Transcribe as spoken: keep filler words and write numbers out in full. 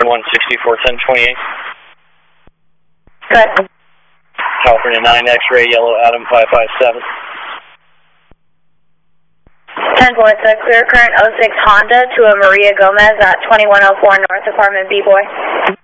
one sixty-four, ten twenty-eight. Good. California nine X-ray, yellow Adam five five seven. ten four, it's a clear current oh six Honda to a Maria Gomez at twenty-one oh four North, apartment B, boy.